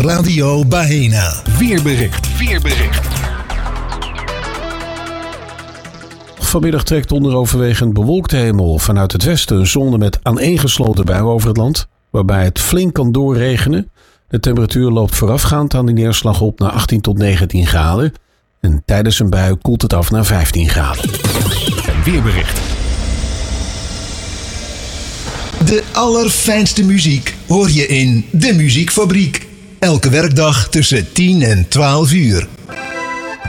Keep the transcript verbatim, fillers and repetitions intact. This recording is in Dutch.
Radio Baena. Weerbericht. Weerbericht. Vanmiddag trekt onder overwegend bewolkte hemel vanuit het westen een zone met aaneengesloten buien over het land, waarbij het flink kan doorregenen. De temperatuur loopt voorafgaand aan die neerslag op naar achttien tot negentien graden. En tijdens een bui koelt het af naar vijftien graden. En weerbericht. De allerfijnste muziek hoor je in De Muziekfabriek. Elke werkdag tussen tien en twaalf uur.